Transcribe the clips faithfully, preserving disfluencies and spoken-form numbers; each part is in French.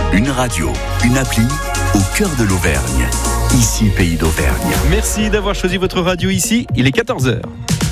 Une radio, une appli au cœur de l'Auvergne. Ici, Pays d'Auvergne. Merci d'avoir choisi votre radio ici. Il est quatorze heures.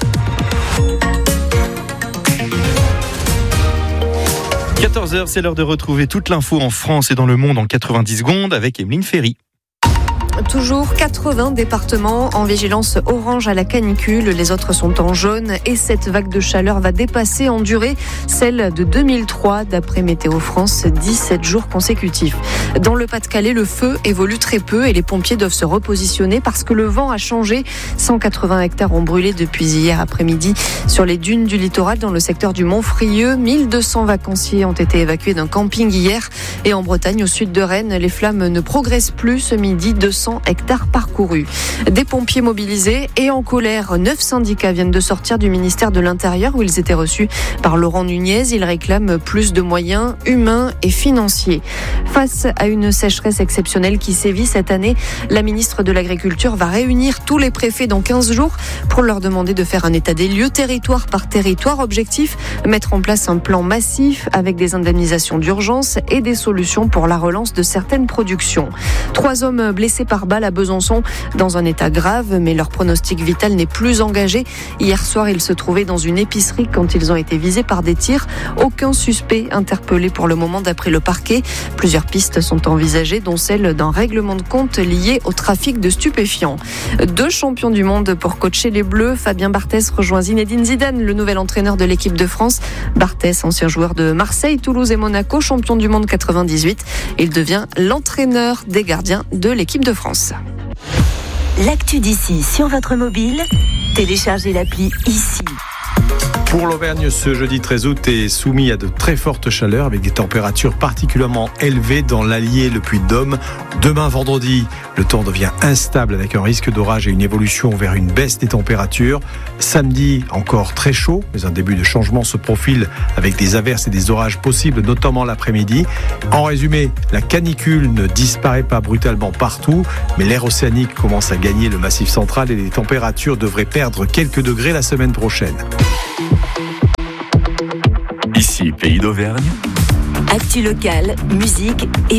quatorze heures, c'est l'heure de retrouver toute l'info en France et dans le monde en quatre-vingt-dix secondes avec Emeline Ferry. Toujours quatre-vingts départements en vigilance orange à la canicule. Les autres sont en jaune et cette vague de chaleur va dépasser en durée celle de deux mille trois d'après Météo France, dix-sept jours consécutifs. Dans le Pas-de-Calais, le feu évolue très peu et les pompiers doivent se repositionner parce que le vent a changé. cent quatre-vingts hectares ont brûlé depuis hier après-midi sur les dunes du littoral dans le secteur du Mont-Frieux. mille deux cents vacanciers ont été évacués d'un camping hier et en Bretagne, au sud de Rennes, les flammes ne progressent plus ce midi. deux cents hectares parcourus. Des pompiers mobilisés et en colère. Neuf syndicats viennent de sortir du ministère de l'Intérieur où ils étaient reçus par Laurent Nunez. Ils réclament plus de moyens humains et financiers. Face à une sécheresse exceptionnelle qui sévit cette année, la ministre de l'Agriculture va réunir tous les préfets dans quinze jours pour leur demander de faire un état des lieux territoire par territoire. Objectif, mettre en place un plan massif avec des indemnisations d'urgence et des solutions pour la relance de certaines productions. Trois hommes blessés par balle à Besançon dans un état grave, mais leur pronostic vital n'est plus engagé. Hier soir, ils se trouvaient dans une épicerie quand ils ont été visés par des tirs. Aucun suspect interpellé pour le moment d'après le parquet. Plusieurs pistes sont envisagées, dont celle d'un règlement de compte lié au trafic de stupéfiants. Deux champions du monde pour coacher les Bleus. Fabien Barthez rejoint Zinedine Zidane, le nouvel entraîneur de l'équipe de France. Barthez, ancien joueur de Marseille, Toulouse et Monaco, champion du monde quatre-vingt-dix-huit. Il devient l'entraîneur des gardiens de l'équipe de France. L'actu d'ici sur votre mobile, téléchargez l'appli ici. Pour l'Auvergne, ce jeudi treize août est soumis à de très fortes chaleurs avec des températures particulièrement élevées dans l'Allier et le Puy-de-Dôme. Demain, vendredi, le temps devient instable avec un risque d'orage et une évolution vers une baisse des températures. Samedi, encore très chaud, mais un début de changement se profile avec des averses et des orages possibles, notamment l'après-midi. En résumé, la canicule ne disparaît pas brutalement partout, mais l'air océanique commence à gagner le Massif central et les températures devraient perdre quelques degrés la semaine prochaine. Ici, Pays d'Auvergne. Actu locale, musique et